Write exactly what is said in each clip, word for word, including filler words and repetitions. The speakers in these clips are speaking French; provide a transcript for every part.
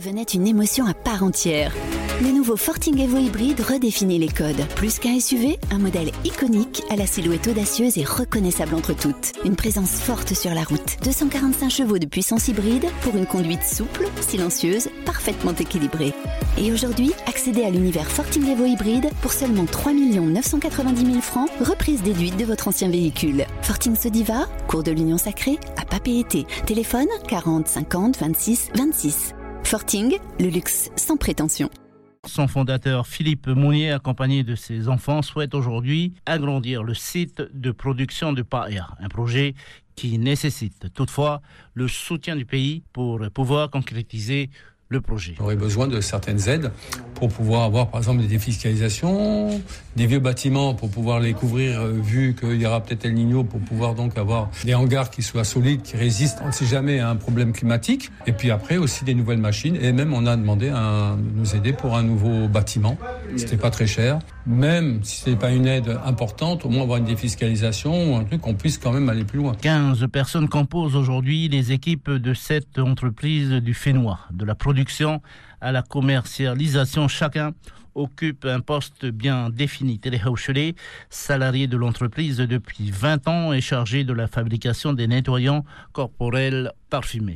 devenait une émotion à part entière. Le nouveau Forting Evo hybride redéfinit les codes. Plus qu'un S U V, un modèle iconique à la silhouette audacieuse et reconnaissable entre toutes. Une présence forte sur la route. deux cent quarante-cinq chevaux de puissance hybride pour une conduite souple, silencieuse, parfaitement équilibrée. Et aujourd'hui, accédez à l'univers Forting Evo hybride pour seulement trois millions neuf cent quatre-vingt-dix mille francs, reprise déduite de votre ancien véhicule. Forting Sodiva, cours de l'Union Sacrée, à Papeete. Téléphone quarante cinquante vingt-six vingt-six. Forting, le luxe sans prétention. Son fondateur Philippe Mounier, accompagné de ses enfants, souhaite aujourd'hui agrandir le site de production de paella, un projet qui nécessite toutefois le soutien du pays pour pouvoir concrétiser le projet. On aurait besoin de certaines aides pour pouvoir avoir par exemple des défiscalisations, des vieux bâtiments pour pouvoir les couvrir euh, vu qu'il y aura peut-être El Niño, pour pouvoir donc avoir des hangars qui soient solides, qui résistent si jamais à un problème climatique, et puis après aussi des nouvelles machines, et même on a demandé à nous aider pour un nouveau bâtiment. C'était pas très cher, même si c'est pas une aide importante, au moins avoir une défiscalisation ou un truc qu'on puisse quand même aller plus loin. quinze personnes composent aujourd'hui les équipes de cette entreprise du Fénois, de la production à la commercialisation. Chacun occupe un poste bien défini. Télé Hauchelet, salarié de l'entreprise depuis vingt ans, est chargé de la fabrication des nettoyants corporels parfumés.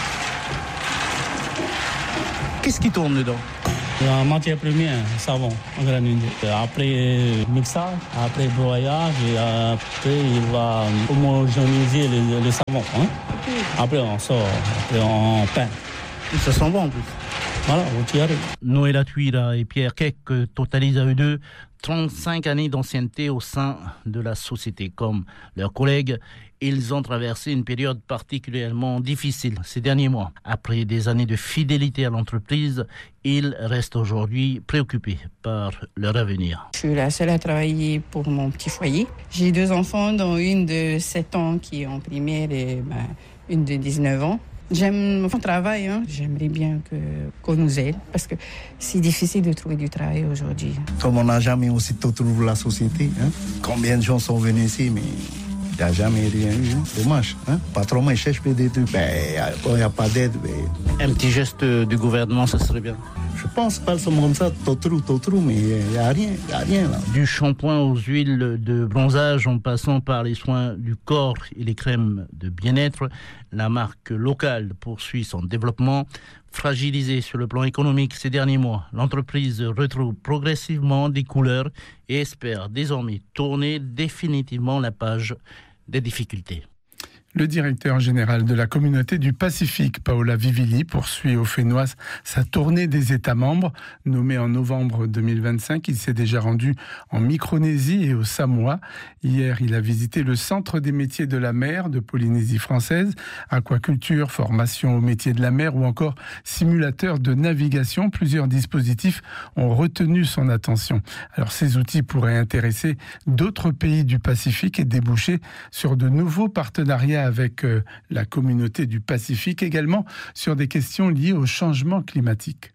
Qu'est-ce qui tourne dedans ? La matière première, savon en granulé. Après mixage, après broyage, et après il va homogénéiser le, le savon. Hein? Après on sort, après on peint. Et ça sent bon en plus. Voilà, on t'y arrive. Noëlla Tuira et Pierre Keck totalisent à eux deux trente-cinq années d'ancienneté au sein de la société. Comme leurs collègues, ils ont traversé une période particulièrement difficile ces derniers mois. Après des années de fidélité à l'entreprise, ils restent aujourd'hui préoccupés par leur avenir. Je suis la seule à travailler pour mon petit foyer. J'ai deux enfants, dont une de sept ans qui est en primaire et ben, une de dix-neuf ans. J'aime mon travail, hein. J'aimerais bien que, qu'on nous aide parce que c'est difficile de trouver du travail aujourd'hui. Comme on n'a jamais aussitôt trouvé la société, hein. Combien de gens sont venus ici, mais il n'y a jamais rien eu. Hein. Dommage. Hein. Pas trop mal, cherche des trucs. Ben, quand il n'y a pas d'aide. Ben... Un petit geste du gouvernement, ça serait bien. Je pense pas comme ça, tout trou, tout trou, mais il n'y a rien, il n'y a rien là. Du shampoing aux huiles de bronzage en passant par les soins du corps et les crèmes de bien-être, la marque locale poursuit son développement. Fragilisée sur le plan économique ces derniers mois, l'entreprise retrouve progressivement des couleurs et espère désormais tourner définitivement la page des difficultés. Le directeur général de la communauté du Pacifique, Paola Vivilli, poursuit au Fénois sa tournée des États membres. Nommé en novembre deux mille vingt-cinq, il s'est déjà rendu en Micronésie et au Samoa. Hier, il a visité le Centre des métiers de la mer de Polynésie française, aquaculture, formation aux métiers de la mer ou encore simulateur de navigation. Plusieurs dispositifs ont retenu son attention. Alors, ces outils pourraient intéresser d'autres pays du Pacifique et déboucher sur de nouveaux partenariats avec euh, la communauté du Pacifique, également sur des questions liées au changement climatique.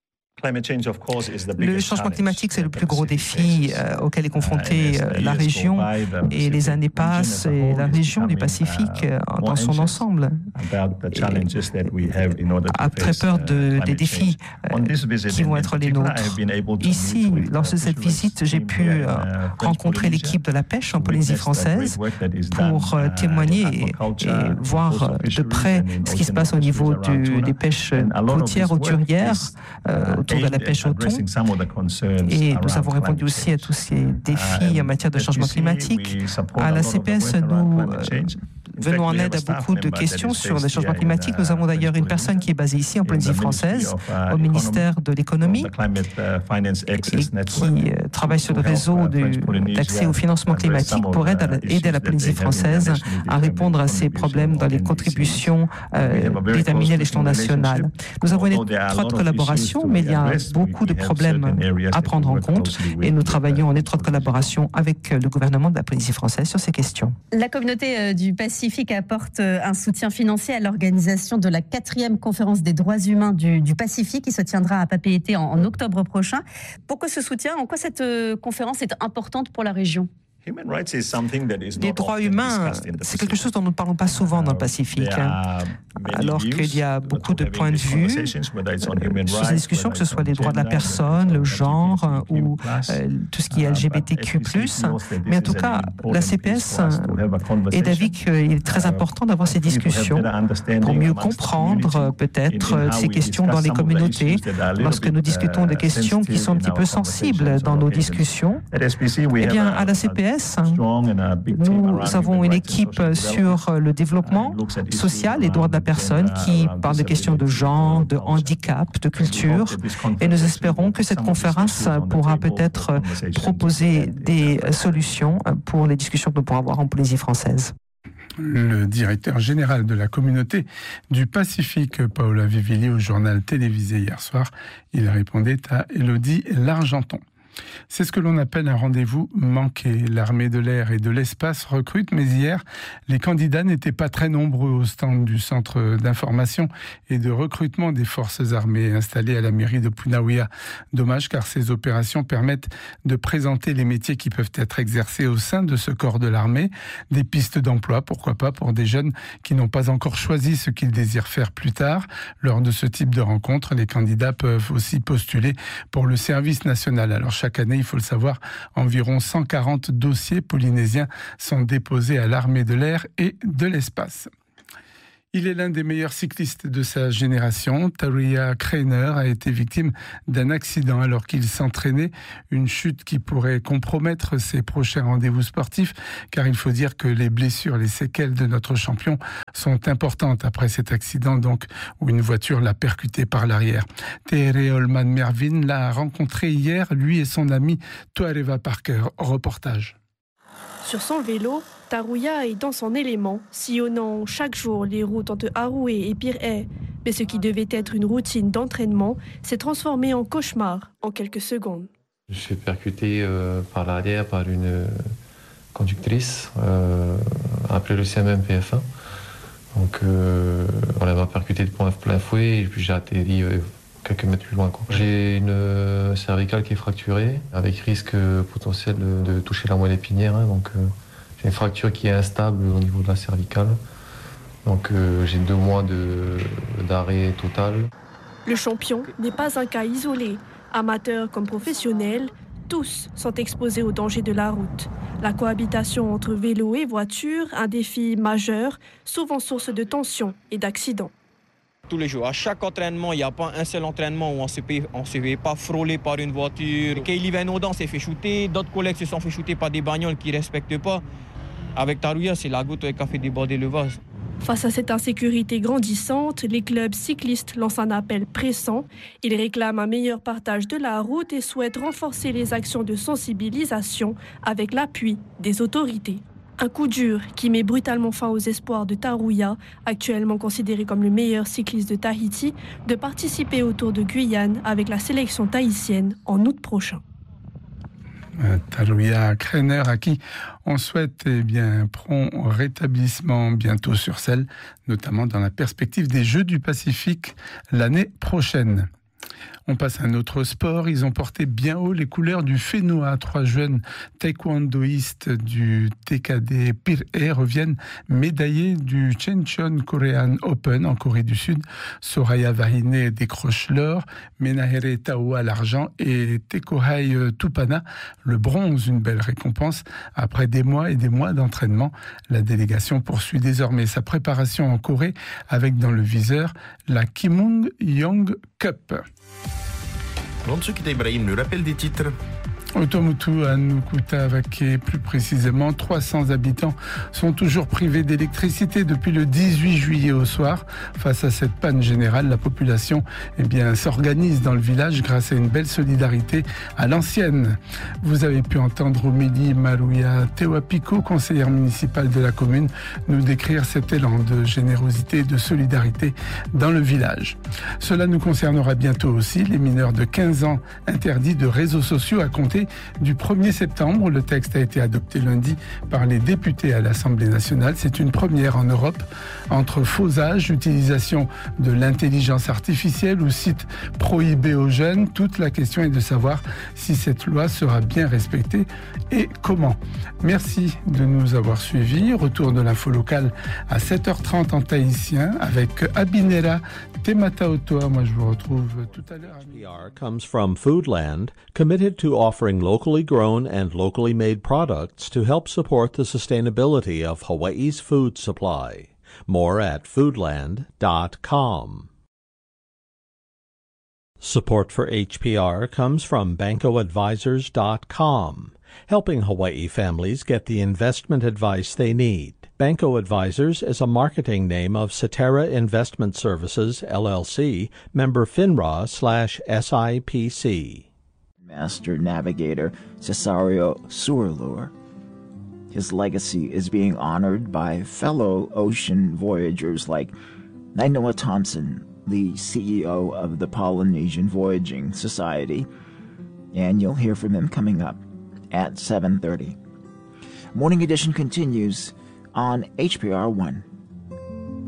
Le changement climatique, c'est le plus gros défi euh, auquel est confrontée euh, la région, et les années passent et la région du Pacifique euh, dans son ensemble a très peur de, des défis euh, qui vont être les nôtres. Ici, lors de cette visite, j'ai pu euh, rencontrer l'équipe de la pêche en Polynésie française pour euh, témoigner et, et voir de près ce qui se passe au niveau du, des pêches côtières, hauturières, euh, de la pêche au thon. Et nous avons répondu aussi à tous ces défis en matière de changement climatique. À la C P S, nous euh, venons en aide à beaucoup de questions sur le changement climatique. Nous avons d'ailleurs une personne qui est basée ici en Polynésie française, au ministère de l'économie, et qui travaille sur le réseau de, d'accès au financement climatique pour aider, à, aider la Polynésie française à répondre à ces problèmes dans les contributions euh, déterminées à l'échelon national. Nous avons une étroite collaboration, mais il y a beaucoup de problèmes à prendre en compte et nous travaillons en étroite collaboration avec le gouvernement de la Polynésie française sur ces questions. La communauté du Pacifique apporte un soutien financier à l'organisation de la quatrième conférence des droits humains du, du Pacifique qui se tiendra à Papeete en, en octobre prochain. Pourquoi ce soutien ? En quoi cette conférence est importante pour la région ? Les droits humains, c'est quelque chose dont nous ne parlons pas souvent dans le Pacifique, alors qu'il y a beaucoup de points de vue sur ces discussions, que ce soit les droits de la personne, le genre ou euh, tout ce qui est L G B T Q plus. Mais en tout cas, la C P S est d'avis qu'il est très important d'avoir ces discussions pour mieux comprendre peut-être ces questions dans les communautés. Lorsque nous discutons de questions qui sont un petit peu sensibles dans nos discussions, eh bien, à la C P S, nous avons une équipe sur le développement social, les droits de la personne, qui parle de questions de genre, de handicap, de culture. Et nous espérons que cette conférence pourra peut-être proposer des solutions pour les discussions que nous pourrons avoir en Polynésie française. Le directeur général de la communauté du Pacifique, Paola Vivili, au journal télévisé hier soir, il répondait à Élodie Largenton. C'est ce que l'on appelle un rendez-vous manqué. L'armée de l'air et de l'espace recrute, mais hier, les candidats n'étaient pas très nombreux au stand du centre d'information et de recrutement des forces armées installé à la mairie de Punaouia. Dommage, car ces opérations permettent de présenter les métiers qui peuvent être exercés au sein de ce corps de l'armée, des pistes d'emploi, pourquoi pas, pour des jeunes qui n'ont pas encore choisi ce qu'ils désirent faire plus tard. Lors de ce type de rencontre, les candidats peuvent aussi postuler pour le service national. Alors, chaque année, il faut le savoir, environ cent quarante dossiers polynésiens sont déposés à l'armée de l'air et de l'espace. Il est l'un des meilleurs cyclistes de sa génération. Taruya Kreiner a été victime d'un accident alors qu'il s'entraînait, une chute qui pourrait compromettre ses prochains rendez-vous sportifs, car il faut dire que les blessures, les séquelles de notre champion sont importantes après cet accident, donc, où une voiture l'a percuté par l'arrière. Tere Holman Mervin l'a rencontré hier, lui et son ami Toareva Parker. Reportage. Sur son vélo, Taruya est dans son élément, sillonnant chaque jour les routes entre Aroué et Piré. Mais ce qui devait être une routine d'entraînement s'est transformé en cauchemar en quelques secondes. Je suis percuté euh, par l'arrière par une euh, conductrice euh, après le C M M P F un. Donc euh, on m'a percuté de plein fouet et puis j'ai atterri euh, quelques mètres plus loin. Quoi. J'ai une euh, cervicale qui est fracturée avec risque euh, potentiel de, de toucher la moelle épinière. Hein, donc euh, j'ai une fracture qui est instable au niveau de la cervicale. Donc euh, j'ai deux mois de, d'arrêt total. Le champion n'est pas un cas isolé. Amateurs comme professionnels, tous sont exposés aux dangers de la route. La cohabitation entre vélo et voiture, un défi majeur, souvent source de tensions et d'accidents. Tous les jours, à chaque entraînement, il n'y a pas un seul entraînement où on ne se fait pas frôler par une voiture. Kaylee Venaudan s'est fait shooter, d'autres collègues se sont fait shooter par des bagnoles qui ne respectent pas. Avec Taruya, c'est la goutte qui a fait déborder le vase. Face à cette insécurité grandissante, les clubs cyclistes lancent un appel pressant. Ils réclament un meilleur partage de la route et souhaitent renforcer les actions de sensibilisation avec l'appui des autorités. Un coup dur qui met brutalement fin aux espoirs de Taruya, actuellement considéré comme le meilleur cycliste de Tahiti, de participer au Tour de Guyane avec la sélection tahitienne en août prochain. Taruya Kreiner, à qui on souhaite eh bien, prompt rétablissement bientôt sur selle, notamment dans la perspective des Jeux du Pacifique l'année prochaine. On passe à un autre sport. Ils ont porté bien haut les couleurs du Fénois. Trois jeunes taekwondoïstes du T K D Piré reviennent médaillés du Chenchon Korean Open en Corée du Sud. Soraya Vahine décroche l'or, Menahere Taoa l'argent et Tekohai Tupana le bronze. Une belle récompense. Après des mois et des mois d'entraînement, la délégation poursuit désormais sa préparation en Corée avec dans le viseur la Kimung Young Cup. Mantsukita Ibrahim, le rappel des titres. Otomutu à Nukutavake, plus précisément, trois cents habitants sont toujours privés d'électricité depuis le dix-huit juillet au soir. Face à cette panne générale, la population eh bien, s'organise dans le village grâce à une belle solidarité à l'ancienne. Vous avez pu entendre Omélie Maruya Tewapiko, conseillère municipale de la commune, nous décrire cet élan de générosité et de solidarité dans le village. Cela nous concernera bientôt aussi. Les mineurs de quinze ans interdits de réseaux sociaux à compter compter du premier septembre. Le texte a été adopté lundi par les députés à l'Assemblée nationale. C'est une première en Europe. Entre faux âge, utilisation de l'intelligence artificielle ou sites prohibés aux jeunes, toute la question est de savoir si cette loi sera bien respectée et comment. Merci de nous avoir suivis. Retour de l'info locale à sept heures trente en tahitien avec Abinera Temataotoa. Moi, je vous retrouve tout à l'heure. H P R comes from Foodland, committed to offering locally grown and locally made products to help support the sustainability of Hawaii's food supply. More at foodland dot com. Support for H P R comes from banco advisors dot com, helping Hawaii families get the investment advice they need. Banco Advisors is a marketing name of Cetera Investment Services, L L C, member FINRA slash S I P C. Master Navigator Cesario Surlure. His legacy is being honored by fellow ocean voyagers like Nainoa Thompson, the C E O of the Polynesian Voyaging Society, and you'll hear from him coming up at seven thirty. Morning Edition continues on H P R one.